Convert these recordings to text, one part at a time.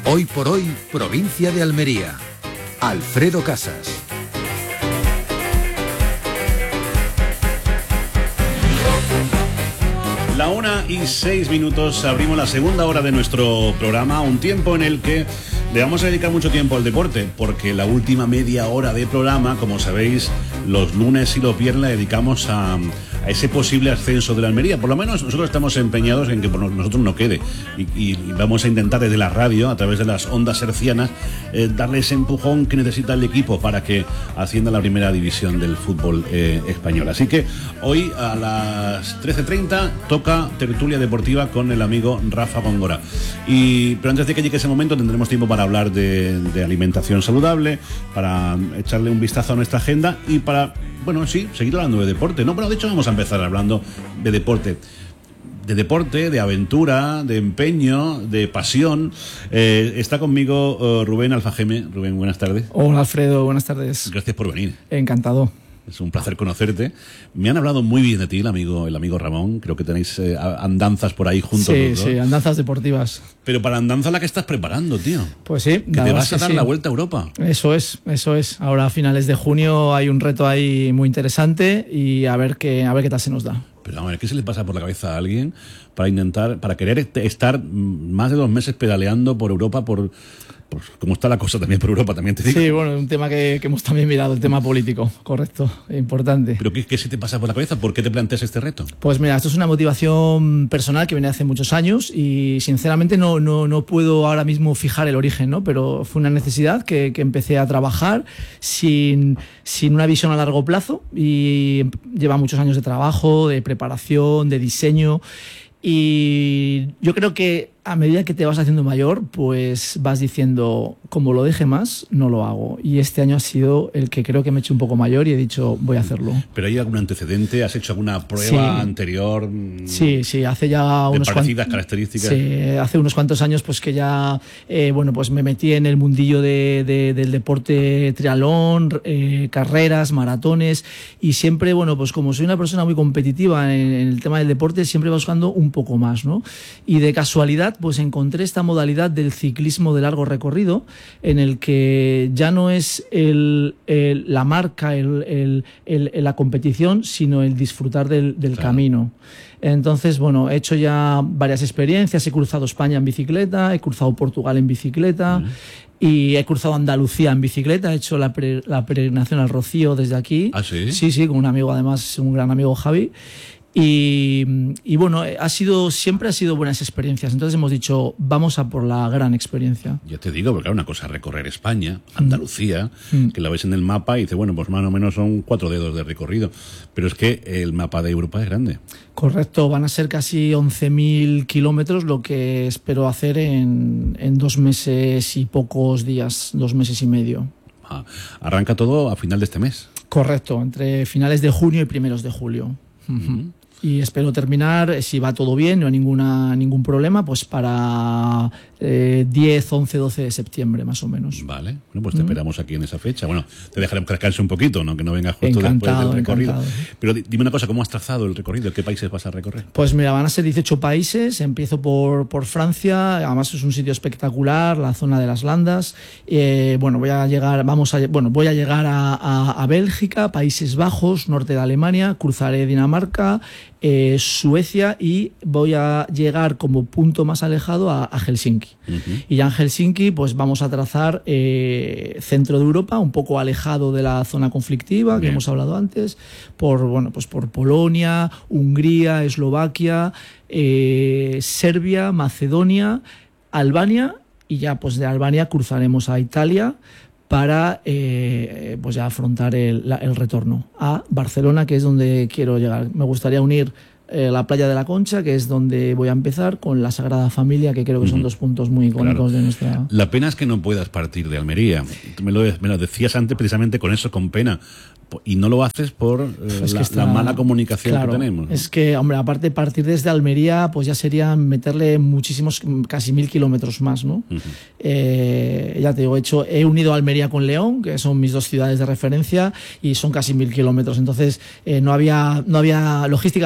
Hoy por hoy, provincia de Almería. Alfredo Casas. La 1:06, abrimos la segunda hora de nuestro programa, un tiempo en el que le vamos a dedicar mucho tiempo al deporte, porque la última media hora de programa, como sabéis, los lunes y los viernes la dedicamos a ese posible ascenso de la Almería. Por lo menos nosotros estamos empeñados en que por nosotros no quede, y vamos a intentar desde la radio, a través de las ondas hercianas, darle ese empujón que necesita el equipo para que ascienda a la primera división del fútbol español. Así que hoy a las 13:30 toca tertulia deportiva con el amigo Rafa Góngora. Pero antes de que llegue ese momento tendremos tiempo para hablar de alimentación saludable, para echarle un vistazo a nuestra agenda y para, bueno, sí, seguir hablando de deporte, ¿no? Pero de hecho vamos a empezar hablando de deporte. De deporte, de aventura, de empeño, de pasión. Está conmigo Rubén Alfajeme. Rubén, buenas tardes. Hola Alfredo, buenas tardes. Gracias por venir. Encantado. Es un placer conocerte. Me han hablado muy bien de ti, el amigo Ramón. Creo que tenéis andanzas por ahí juntos. Sí, los dos. sí, andanzas deportivas. Pero para andanza la que estás preparando, tío. Pues sí. Que te vas a dar la vuelta a Europa. Eso es. Ahora a finales de junio hay un reto ahí muy interesante y a ver qué tal se nos da. Pero a ver, ¿qué se le pasa por la cabeza a alguien para querer estar más de 2 meses pedaleando por Europa, por cómo está la cosa también por Europa, también te digo? Sí, bueno, un tema que hemos también mirado, el tema político, correcto, importante. ¿Pero qué se te pasa por la cabeza? ¿Por qué te planteas este reto? Pues mira, esto es una motivación personal que viene hace muchos años y sinceramente no puedo ahora mismo fijar el origen, ¿no? Pero fue una necesidad que empecé a trabajar sin una visión a largo plazo y lleva muchos años de trabajo, de preparación, de diseño. Y yo creo que a medida que te vas haciendo mayor, pues vas diciendo, como lo deje más, no lo hago. Y este año ha sido el que creo que me he hecho un poco mayor y he dicho, voy a hacerlo. ¿Pero hay algún antecedente? ¿Has hecho alguna prueba anterior? Sí, hace ya unos parecidas características. Sí, hace unos cuantos años pues que ya pues me metí en el mundillo del deporte triatlón, carreras, maratones, y siempre, pues como soy una persona muy competitiva en el tema del deporte, siempre vas buscando un poco más, ¿no? Y de casualidad pues encontré esta modalidad del ciclismo de largo recorrido, en el que ya no es la marca, la competición, sino el disfrutar del camino. Entonces, he hecho ya varias experiencias, he cruzado España en bicicleta, he cruzado Portugal en bicicleta, y he cruzado Andalucía en bicicleta, he hecho la peregrinación al Rocío desde aquí. ¿Ah, sí? Sí, con un amigo, además, un gran amigo, Javi. Y siempre ha sido buenas experiencias. Entonces hemos dicho, vamos a por la gran experiencia. Ya te digo, porque claro, una cosa es recorrer España, Andalucía, que la ves en el mapa y dices, pues más o menos son 4 dedos de recorrido. Pero es que el mapa de Europa es grande. Correcto, van a ser casi 11.000 kilómetros, lo que espero hacer en 2 meses y pocos días, 2 meses y medio. Arranca todo a final de este mes. Correcto, entre finales de junio y primeros de julio. Y espero terminar, si va todo bien, no hay ningún problema, pues para 10, 11, 12 de septiembre, más o menos. Vale, pues te esperamos aquí en esa fecha. Te dejaremos cargarse un poquito, ¿no? Que no vengas justo después del recorrido. Encantado. Pero dime una cosa, ¿cómo has trazado el recorrido? ¿Qué países vas a recorrer? Pues mira, van a ser 18 países. Empiezo por Francia, además es un sitio espectacular, la zona de las Landas. Voy a llegar a Bélgica, Países Bajos, norte de Alemania, cruzaré Dinamarca, Suecia, y voy a llegar como punto más alejado a Helsinki. Y ya en Helsinki pues vamos a trazar centro de Europa, un poco alejado de la zona conflictiva que hemos hablado antes, por Polonia, Hungría, Eslovaquia, Serbia, Macedonia, Albania, y ya pues de Albania cruzaremos a Italia para pues ya afrontar el retorno a Barcelona, que es donde quiero llegar. Me gustaría unir la playa de la Concha, que es donde voy a empezar, con la Sagrada Familia, que creo que son 2 puntos muy icónicos de nuestra... La pena es que no puedas partir de Almería. Tú me lo decías antes precisamente con eso, con pena. Y no lo haces por la mala comunicación que tenemos, ¿no? Es que, hombre, aparte partir desde Almería, pues ya sería meterle muchísimos, casi 1.000 kilómetros más, ¿no? Ya te digo, he unido Almería con León, que son mis 2 ciudades de referencia, y son casi 1.000 kilómetros. Entonces, logísticamente no era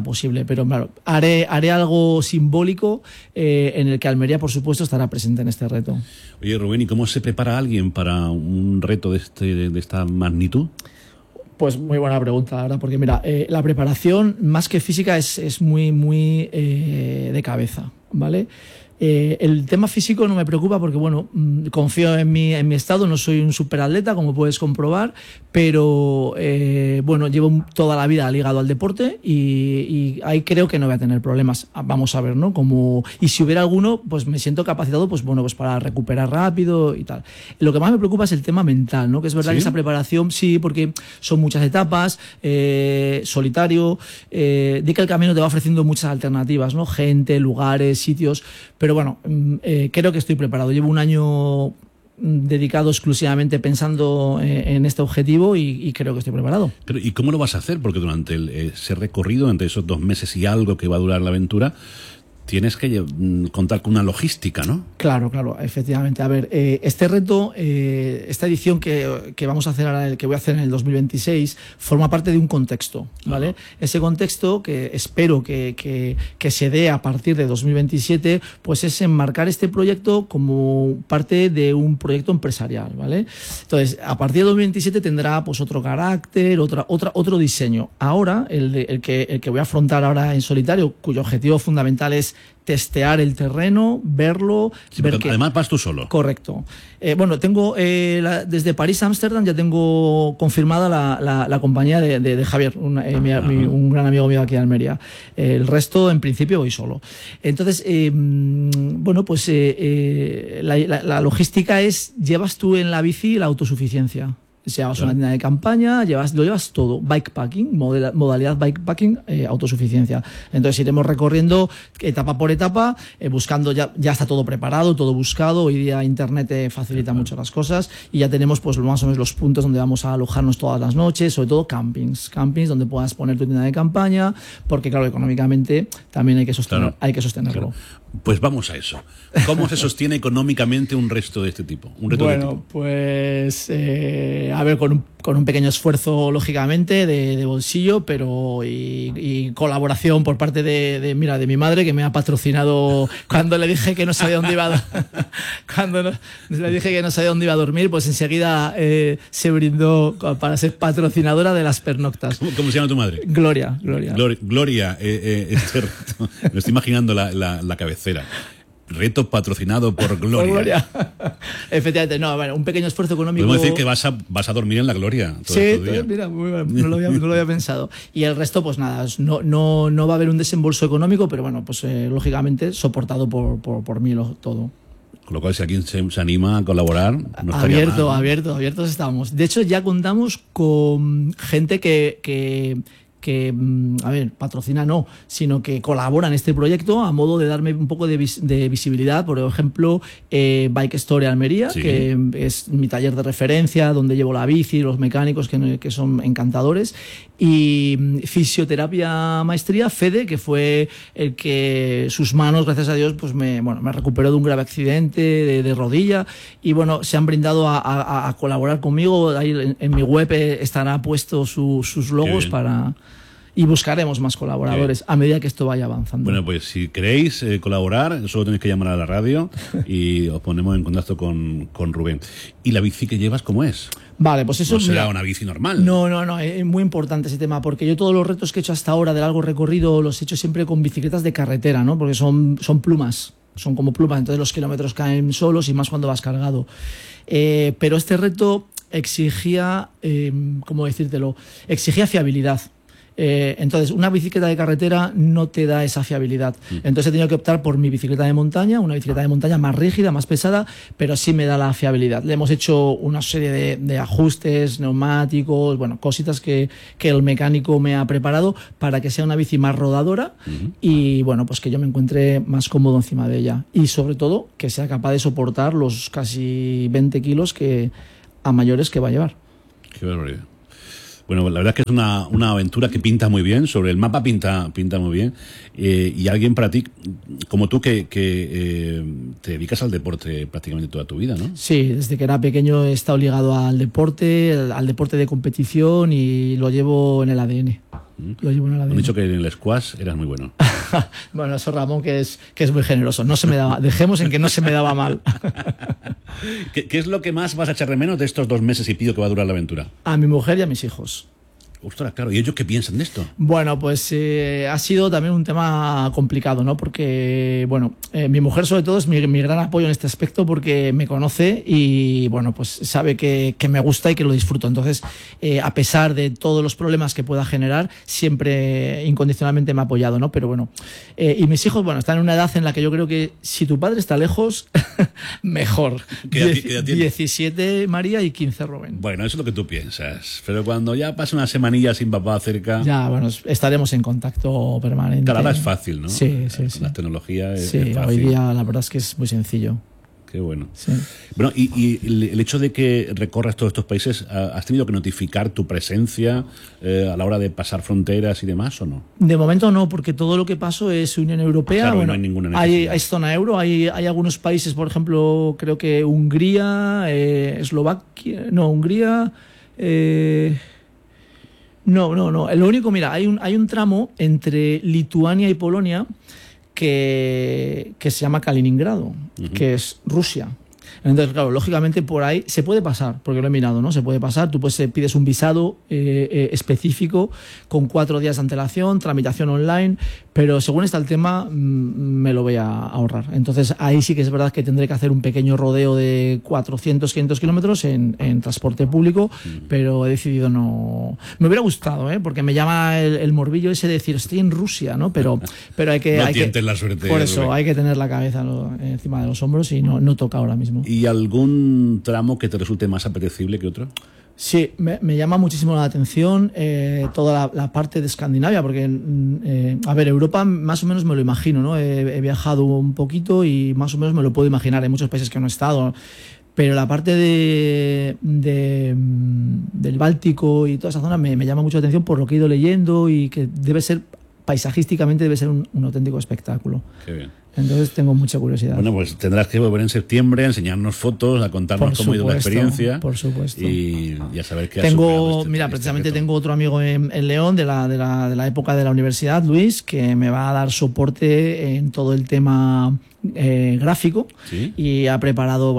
posible. Pero claro, haré algo simbólico en el que Almería, por supuesto, estará presente en este reto. Oye, Rubén, ¿y cómo se prepara alguien para un reto de esta magnitud? Pues muy buena pregunta, la verdad, porque mira, la preparación, más que física, es muy de cabeza, ¿vale? El tema físico no me preocupa porque, bueno, confío en mi estado, no soy un superatleta, como puedes comprobar, pero, bueno, llevo toda la vida ligado al deporte y ahí creo que no voy a tener problemas. Vamos a ver, ¿no? Y si hubiera alguno, pues me siento capacitado, pues bueno, pues para recuperar rápido y tal. Lo que más me preocupa es el tema mental, ¿no? Que es verdad que esa preparación, sí, porque son muchas etapas, solitario, di que el camino te va ofreciendo muchas alternativas, ¿no? Gente, lugares, sitios, pero bueno, creo que estoy preparado. Llevo un año dedicado exclusivamente pensando en este objetivo y creo que estoy preparado. Pero, ¿y cómo lo vas a hacer? Porque durante ese recorrido, durante esos 2 meses y algo que va a durar la aventura, tienes que contar con una logística, ¿no? Claro, efectivamente. A ver, este reto, esta edición que vamos a hacer ahora, que voy a hacer en el 2026, forma parte de un contexto, ¿vale? Ese contexto que espero que se dé a partir de 2027, pues es enmarcar este proyecto como parte de un proyecto empresarial, ¿vale? Entonces, a partir de 2027 tendrá pues otro carácter, otro diseño. Ahora, el que voy a afrontar ahora en solitario, cuyo objetivo fundamental es testear el terreno, verlo... Sí, ver que... Además vas tú solo. Correcto. Bueno, tengo desde París a Ámsterdam ya tengo confirmada la compañía de Javier, un gran amigo mío aquí de Almería. El resto, en principio, voy solo. Entonces, bueno, pues la logística es, llevas tú en la bici la autosuficiencia. Llevas una tienda de campaña, lo llevas todo, bikepacking, modalidad bikepacking, autosuficiencia. Entonces iremos recorriendo etapa por etapa, buscando, ya está todo preparado, todo buscado. Hoy día internet te facilita mucho las cosas y ya tenemos pues más o menos los puntos donde vamos a alojarnos todas las noches, sobre todo campings donde puedas poner tu tienda de campaña, porque claro, económicamente también hay que sostenerlo. Claro. Pues vamos a eso. ¿Cómo se sostiene económicamente un reto de este tipo? Bueno, pues a ver, con un pequeño esfuerzo, lógicamente, de bolsillo, pero y colaboración por parte de mi madre, que me ha patrocinado cuando le dije que no sabía dónde iba a dormir, pues enseguida se brindó para ser patrocinadora de las pernoctas. ¿Cómo se llama tu madre? Gloria. Gloria, este reto, me estoy imaginando la cabecera. Reto patrocinado por Gloria. Efectivamente, no, bueno, un pequeño esfuerzo económico. Podemos decir que vas a dormir en la Gloria. Sí, mira, muy bien, no lo había pensado. Y el resto, pues nada, no va a haber un desembolso económico, pero bueno, pues lógicamente soportado por mí todo. Con lo cual, si alguien se anima a colaborar, no estaría mal. Abiertos estamos. De hecho, ya contamos con gente que a ver, patrocina no, sino que colabora en este proyecto a modo de darme un poco de visibilidad. Por ejemplo, Bike Story Almería, sí, que es mi taller de referencia, donde llevo la bici, los mecánicos que son encantadores, y Fisioterapia Maestría, Fede, que fue el que sus manos, gracias a Dios, pues me recuperó de un grave accidente de rodilla, y bueno, se han brindado a colaborar conmigo. Ahí en mi web estará puesto sus logos para... Y buscaremos más colaboradores a medida que esto vaya avanzando. Bueno, pues si queréis colaborar, solo tenéis que llamar a la radio y os ponemos en contacto con Rubén. ¿Y la bici que llevas cómo es? Vale, pues eso... No será una bici normal. No, es muy importante ese tema, porque yo todos los retos que he hecho hasta ahora de largo recorrido los he hecho siempre con bicicletas de carretera, ¿no? Porque son plumas, son como plumas, entonces los kilómetros caen solos y más cuando vas cargado. Pero este reto exigía, ¿cómo decírtelo? Exigía fiabilidad. Entonces, una bicicleta de carretera no te da esa fiabilidad. Entonces he tenido que optar por mi bicicleta de montaña, una bicicleta de montaña más rígida, más pesada, pero sí me da la fiabilidad. Le hemos hecho una serie de ajustes, neumáticos, bueno, cositas que el mecánico me ha preparado para que sea una bici más rodadora y, bueno, pues que yo me encuentre más cómodo encima de ella. Y, sobre todo, que sea capaz de soportar los casi 20 kilos a mayores que va a llevar. Qué barbaridad. Bueno, la verdad es que es una aventura que pinta muy bien, sobre el mapa pinta muy bien, y alguien para ti, como tú, que te dedicas al deporte prácticamente toda tu vida, ¿no? Sí, desde que era pequeño he estado ligado al deporte de competición y lo llevo en el ADN. Lo llevo en el ADN. Han dicho que en el squash eras muy bueno. Bueno, eso Ramón, que es muy generoso. No se me daba, dejemos en que no se me daba mal. ¿Qué es lo que más vas a echar de menos de estos 2 meses y pico que va a durar la aventura? A mi mujer y a mis hijos. Ostras, claro, ¿y ellos qué piensan de esto? Bueno, pues ha sido también un tema complicado, ¿no? Porque, bueno, mi mujer sobre todo es mi gran apoyo en este aspecto porque me conoce y, bueno, pues sabe que me gusta y que lo disfruto. Entonces, a pesar de todos los problemas que pueda generar, siempre incondicionalmente me ha apoyado, ¿no? Pero bueno, y mis hijos, bueno, están en una edad en la que yo creo que si tu padre está lejos, mejor. ¿Qué edad tiene? 17 María y 15 Rubén. Bueno, eso es lo que tú piensas. Pero cuando ya pasa una semana sin papá cerca. Ya, bueno, estaremos en contacto permanente. Claro, ahora es fácil, ¿no? Sí. Con la tecnología es fácil. Hoy día la verdad es que es muy sencillo. Qué bueno. Sí. Bueno, y el hecho de que recorras todos estos países, ¿has tenido que notificar tu presencia a la hora de pasar fronteras y demás o no? De momento no, porque todo lo que paso es Unión Europea. Claro, bueno, no hay ninguna necesidad. Hay zona euro, hay algunos países, por ejemplo, creo que Hungría, Eslovaquia, no, Hungría. No. Lo único, mira, hay un tramo entre Lituania y Polonia que se llama Kaliningrado, que es Rusia. Entonces, claro, lógicamente por ahí se puede pasar, porque lo he mirado, ¿no? Se puede pasar, tú pides un visado específico con 4 días de antelación, tramitación online, pero según está el tema, me lo voy a ahorrar. Entonces, ahí sí que es verdad que tendré que hacer un pequeño rodeo de 400, 500 kilómetros en transporte público, pero he decidido no... Me hubiera gustado, porque me llama el morbillo ese de decir, estoy en Rusia, ¿no? Pero hay que... No tientes la suerte. Por eso, Rubén. hay que tener la cabeza encima de los hombros y no toca ahora mismo. ¿Y algún tramo que te resulte más apetecible que otro? Sí, me llama muchísimo la atención toda la parte de Escandinavia, porque, a ver, Europa más o menos me lo imagino, ¿no? He viajado un poquito y más o menos me lo puedo imaginar. Hay muchos países que no he estado, pero la parte del Báltico y toda esa zona me llama mucho la atención por lo que he ido leyendo y que paisajísticamente debe ser un auténtico espectáculo. Qué bien. Entonces tengo mucha curiosidad. Bueno, pues tendrás que volver en septiembre a enseñarnos fotos, a contarnos cómo ha ido la experiencia. Por supuesto. Y a saber qué has superado precisamente tengo otro amigo en León de la época de la universidad, Luis, que me va a dar soporte en todo el tema gráfico. ¿Sí? Y ha preparado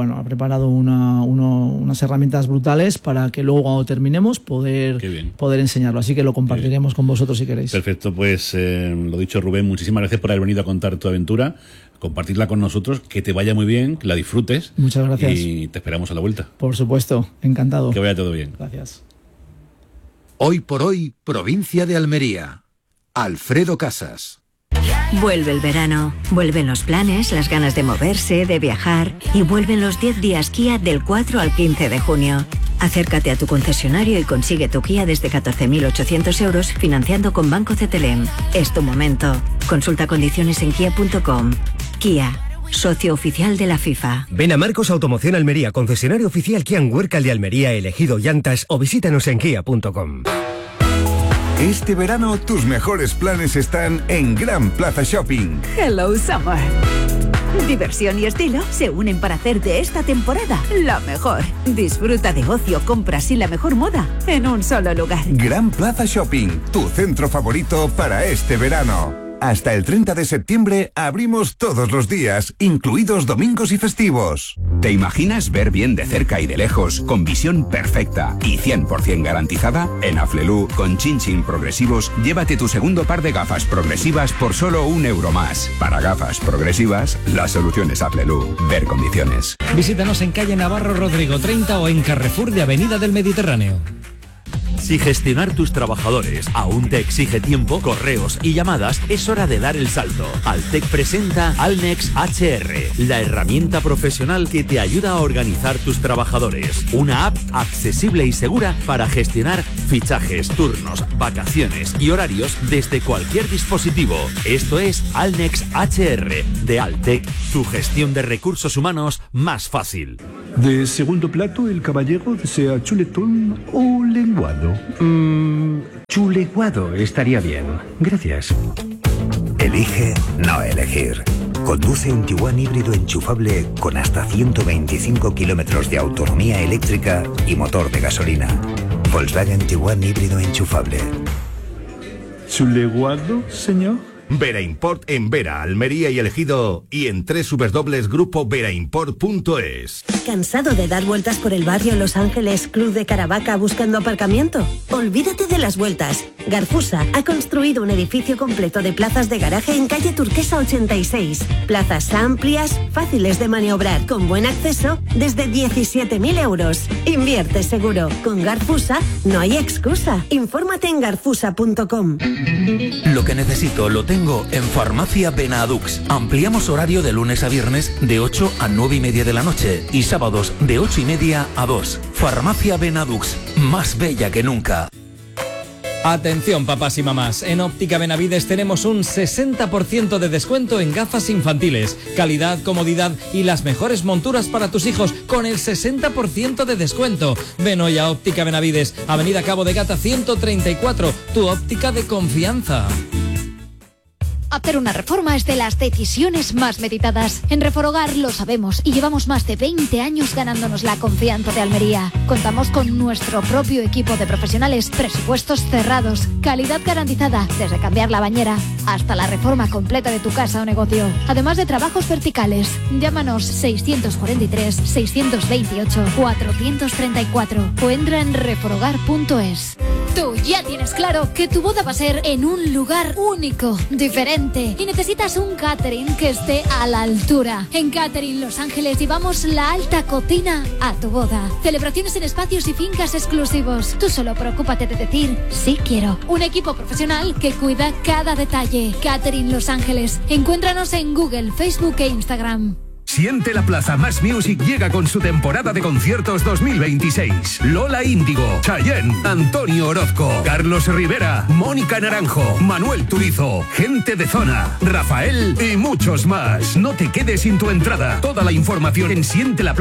unas herramientas brutales para que luego cuando terminemos poder enseñarlo. Así que lo compartiremos con vosotros si queréis. Perfecto, pues lo dicho, Rubén, muchísimas gracias por haber venido a contar tu aventura, compartirla con nosotros, que te vaya muy bien, que la disfrutes. Muchas gracias. Y te esperamos a la vuelta. Por supuesto, encantado. Que vaya todo bien. Gracias. Hoy por hoy, provincia de Almería. Alfredo Casas. Vuelve el verano, vuelven los planes, las ganas de moverse, de viajar y vuelven los 10 días Kia del 4 al 15 de junio. Acércate a tu concesionario y consigue tu Kia desde 14.800 euros financiando con Banco CTLM. Es tu momento. Consulta condiciones en kia.com. Kia, socio oficial de la FIFA. Ven a Marcos Automoción Almería, concesionario oficial Kia en Huércal de Almería, elegido llantas, o visítanos en kia.com. Este verano tus mejores planes están en Gran Plaza Shopping. Hello Summer. Diversión y estilo se unen para hacer de esta temporada la mejor. Disfruta de ocio, compras y la mejor moda en un solo lugar. Gran Plaza Shopping, tu centro favorito para este verano. Hasta el 30 de septiembre abrimos todos los días, incluidos domingos y festivos. ¿Te imaginas ver bien de cerca y de lejos, con visión perfecta y 100% garantizada? En Aflelu, con chin-chin progresivos, llévate tu segundo par de gafas progresivas por solo €1 más. Para gafas progresivas, la solución es Aflelu. Ver condiciones. Visítanos en calle Navarro Rodrigo 30 o en Carrefour de Avenida del Mediterráneo. Si gestionar tus trabajadores aún te exige tiempo, correos y llamadas, es hora de dar el salto. Altec presenta Alnex HR, la herramienta profesional que te ayuda a organizar tus trabajadores. Una app accesible y segura para gestionar fichajes, turnos, vacaciones y horarios desde cualquier dispositivo. Esto es Alnex HR de Altec, tu gestión de recursos humanos más fácil. De segundo plato, el caballero desea chuletón o lenguado. Chuleguado estaría bien. Gracias. Elige no elegir. Conduce un Tiguan híbrido enchufable con hasta 125 kilómetros de autonomía eléctrica y motor de gasolina. Volkswagen Tiguan híbrido enchufable. ¿Chuleguado, señor? Vera Import en Vera, Almería y El Ejido y en www.grupoveraImport.es. ¿Cansado de dar vueltas por el barrio Los Ángeles, Club de Caravaca buscando aparcamiento? Olvídate de las vueltas. Garfusa ha construido un edificio completo de plazas de garaje en calle Turquesa 86. Plazas amplias, fáciles de maniobrar, con buen acceso, desde 17.000 euros. Invierte seguro. Con Garfusa no hay excusa. Infórmate en garfusa.com. Lo que necesito lo tengo en Farmacia Benadux. Ampliamos horario de lunes a viernes de 8 a 9 y media de la noche y sábados de 8 y media a 2. Farmacia Benadux, más bella que nunca. Atención papás y mamás, en Óptica Benavides tenemos un 60% de descuento en gafas infantiles, calidad, comodidad y las mejores monturas para tus hijos con el 60% de descuento. Ven hoy a Óptica Benavides, Avenida Cabo de Gata 134, tu óptica de confianza. Hacer una reforma es de las decisiones más meditadas. En Reforogar lo sabemos y llevamos más de 20 años ganándonos la confianza de Almería. Contamos con nuestro propio equipo de profesionales, presupuestos cerrados, calidad garantizada, desde cambiar la bañera hasta la reforma completa de tu casa o negocio. Además de trabajos verticales, llámanos 643-628-434 o entra en reforogar.es. Tú ya tienes claro que tu boda va a ser en un lugar único, diferente, y necesitas un catering que esté a la altura. En Catering Los Ángeles llevamos la alta cocina a tu boda. Celebraciones en espacios y fincas exclusivos. Tú solo preocúpate de decir sí quiero. Un equipo profesional que cuida cada detalle. Catering Los Ángeles. Encuéntranos en Google, Facebook e Instagram. Siente la Plaza Más Music llega con su temporada de conciertos 2026. Lola Índigo, Chayanne, Antonio Orozco, Carlos Rivera, Mónica Naranjo, Manuel Turizo, Gente de Zona, Rafael y muchos más. No te quedes sin tu entrada. Toda la información en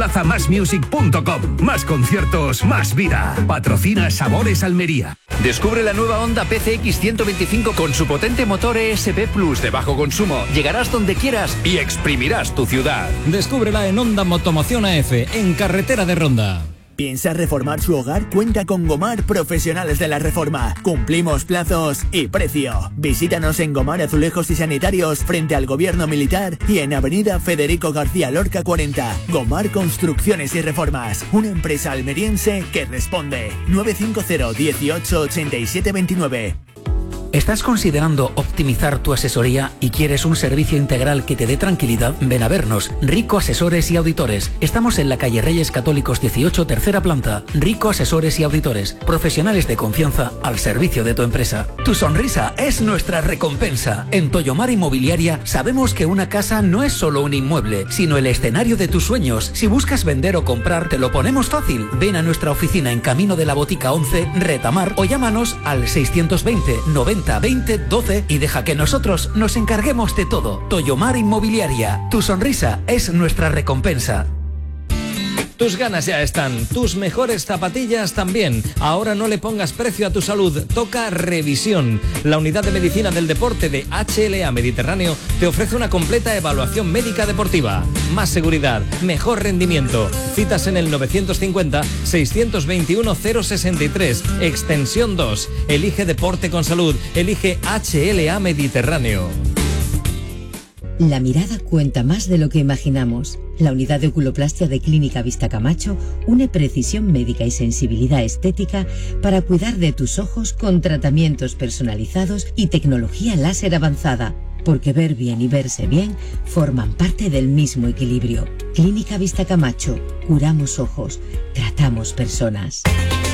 sientelaplazamasmusic.com. Más conciertos, más vida. Patrocina Sabores Almería. Descubre la nueva Honda PCX 125 con su potente motor ESP Plus de bajo consumo. Llegarás donde quieras y exprimirás tu ciudad. Descúbrela en Honda Motomoción AF, en Carretera de Ronda. ¿Piensa reformar su hogar? Cuenta con Gomar Profesionales de la Reforma. Cumplimos plazos y precio. Visítanos en Gomar Azulejos y Sanitarios frente al Gobierno Militar y en Avenida Federico García Lorca 40. Gomar Construcciones y Reformas, una empresa almeriense que responde. 950 18 87 29. ¿Estás considerando optimizar tu asesoría y quieres un servicio integral que te dé tranquilidad? Ven a vernos, Rico Asesores y Auditores. Estamos en la calle Reyes Católicos 18, tercera planta. Rico Asesores y Auditores, profesionales de confianza al servicio de tu empresa. Tu sonrisa es nuestra recompensa. En Toyomar Inmobiliaria sabemos que una casa no es solo un inmueble, sino el escenario de tus sueños. Si buscas vender o comprar, te lo ponemos fácil. Ven a nuestra oficina en Camino de la Botica 11, Retamar, o llámanos al 620 90 20 12 y deja que nosotros nos encarguemos de todo. Toyomar Inmobiliaria, tu sonrisa es nuestra recompensa. Tus ganas ya están, tus mejores zapatillas también. Ahora no le pongas precio a tu salud, toca revisión. La Unidad de Medicina del Deporte de HLA Mediterráneo te ofrece una completa evaluación médica deportiva. Más seguridad, mejor rendimiento. Citas en el 950-621-063, extensión 2. Elige deporte con salud, elige HLA Mediterráneo. La mirada cuenta más de lo que imaginamos. La unidad de oculoplastia de Clínica Vista Camacho une precisión médica y sensibilidad estética para cuidar de tus ojos con tratamientos personalizados y tecnología láser avanzada. Porque ver bien y verse bien forman parte del mismo equilibrio. Clínica Vista Camacho. Curamos ojos. Tratamos personas.